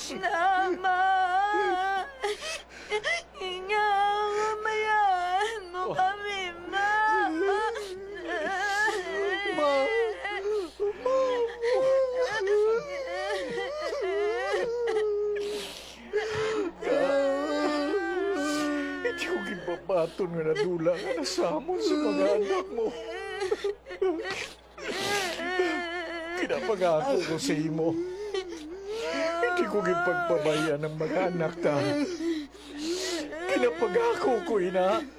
Nama! Inga, mamayaan mo kami, Ma! Hindi ko gibabaton nga nadula nga nasamon sa mga anak mo. Kinapangako ko sa imo. Hindi ko gipagpabayan ng mga anak ta. Kinapangako ko, ina.